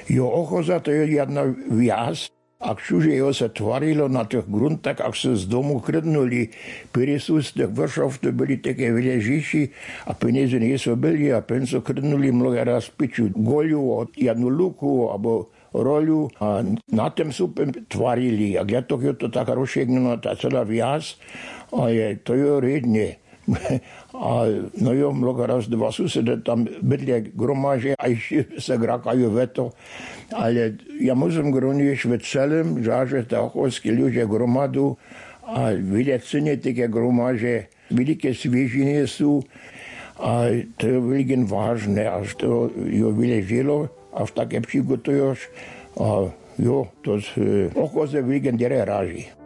Jo ochoza to je jedna viaz, ak všuže jo sa tvarilo na tých gruntách, ak sa z domu krdnuli, peresus tých vršov, to byli také ležiši a peniaze nie sú byli a pen sa krdnuli mnoho raz piču goľu, jednu luku, alebo rolu a na tém sú tvarili. Ak ja to tak rozšegnulo, tá celá viaz, a to je redne. A no jo, mnoho raz dva susede tam bydlia gromaže a ešte sa grakajú veto. Ale ja musím grunieš ve celém, že tá ocholskí ľudia gromadu a vidia cene také gromaže, veľké sviežiny sú a to je veľmi vážne, až to jo vyležilo, až také přigotuješ a jo, to z ochoze veľmi ráži.